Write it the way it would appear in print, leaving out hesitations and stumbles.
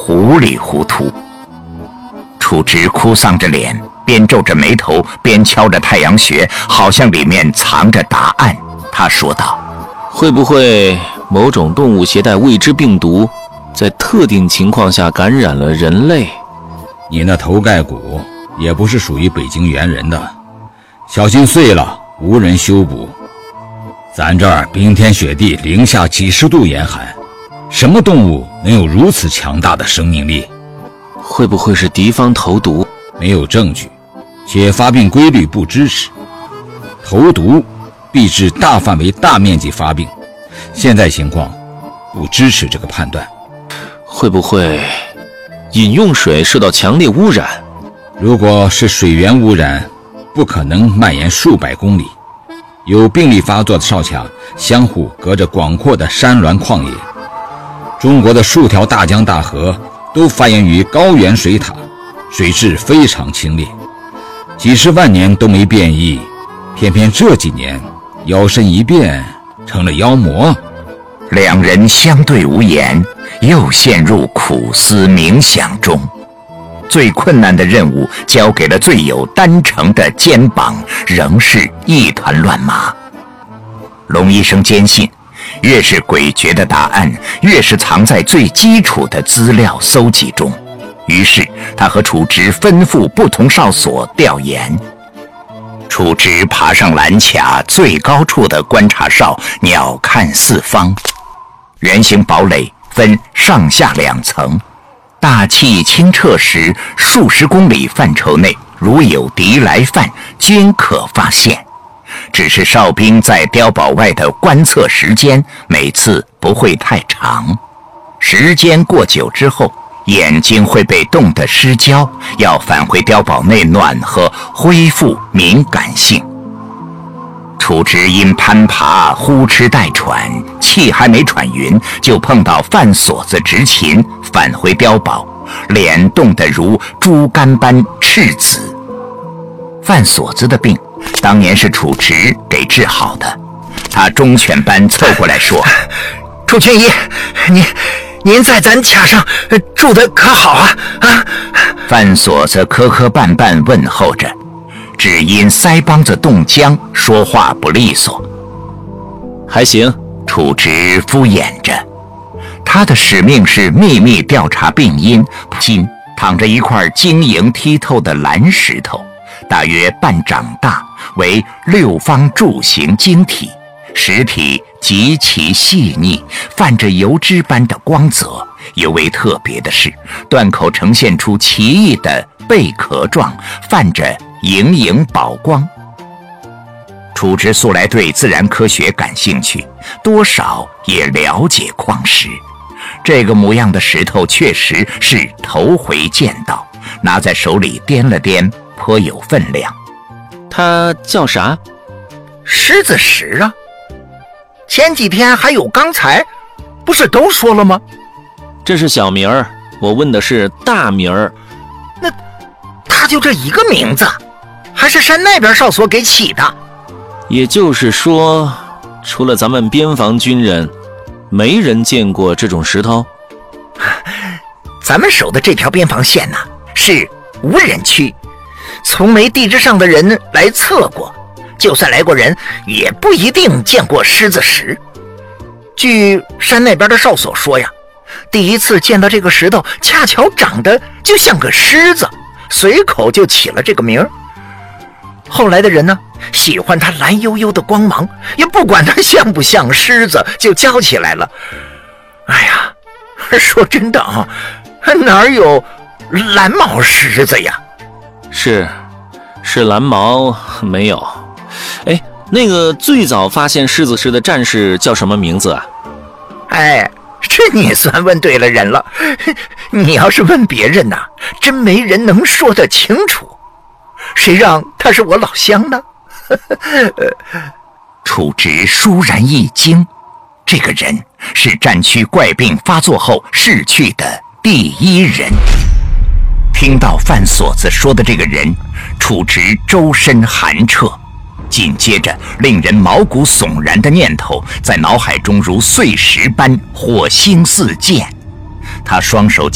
糊里糊涂。楚直哭丧着脸，边皱着眉头边敲着太阳穴，好像里面藏着答案。他说道： 会不会某种动物携带未知病毒，在特定情况下感染了人类？ 你那头盖骨也不是属于北京猿人的，小心碎了无人修补。咱这儿冰天雪地，零下几十度严寒，什么动物能有如此强大的生命力？ 会不会是敌方投毒？ 没有证据，且发病规律不支持。投毒必致大范围大面积发病，现在情况不支持这个判断。 会不会饮用水受到强烈污染？ 如果是水源污染，不可能蔓延数百公里。有病例发作的少强相互隔着广阔的山峦旷野。中国的数条大江大河都发源于高原水塔，水质非常清冽，几十万年都没变异，偏偏这几年摇身一变成了妖魔。 两人相对无言，又陷入苦思冥想中。最困难的任务交给了最有担承的肩膀，仍是一团乱麻。龙医生坚信，越是诡谲的答案，越是藏在最基础的资料搜集中。于是他和楚直吩咐不同哨所调研。楚直爬上蓝卡最高处的观察哨，鸟瞰四方。圆形堡垒分上下两层，大气清澈时，数十公里范畴内如有敌来犯，均可发现。只是哨兵在碉堡外的观测时间每次不会太长，时间过久之后，眼睛会被冻得失焦，要返回碉堡内暖和，恢复敏感性。楚直因攀爬呼哧带喘，气还没喘匀，就碰到范锁子执勤返回碉堡，脸冻得如猪肝般赤紫。范锁子的病当年是楚直给治好的，他忠犬般凑过来说： 楚军医，您在咱卡上住得可好啊？ 范锁子磕磕绊绊问候着，只因腮帮子冻僵，说话不利索。 还行， 楚直敷衍着。他的使命是秘密调查病因。今躺着一块晶莹剔透的蓝石头，大约半掌大，为六方柱形晶体，实体极其细腻，泛着油脂般的光泽。尤为特别的是，断口呈现出奇异的贝壳状，泛着莹莹宝光。楚直素来对自然科学感兴趣，多少也了解矿石。这个模样的石头确实是头回见到，拿在手里掂了掂，颇有分量。 它叫啥？ 狮子石啊！前几天还有刚才，不是都说了吗？ 这是小名儿，我问的是大名儿。 那他就这一个名字，还是山那边哨所给起的？ 也就是说，除了咱们边防军人，没人见过这种石头。 咱们守的这条边防线呢，是无人区，从没地质上的人来测过，就算来过人，也不一定见过狮子石。据山那边的哨所说呀，第一次见到这个石头，恰巧长得就像个狮子，随口就起了这个名儿。后来的人呢，喜欢它蓝幽幽的光芒，也不管它像不像狮子，就叫起来了。哎呀，说真的啊，哪有蓝毛狮子呀？是蓝毛没有。哎，那个最早发现狮子石的战士叫什么名字啊？哎，这你算问对了人了。你要是问别人呐，真没人能说得清楚。谁让他是我老乡呢？ 楚直倏然一惊，这个人是战区怪病发作后逝去的第一人。听到范锁子说的这个人，楚直周身寒彻，紧接着令人毛骨悚然的念头在脑海中如碎石般火星四溅。他双手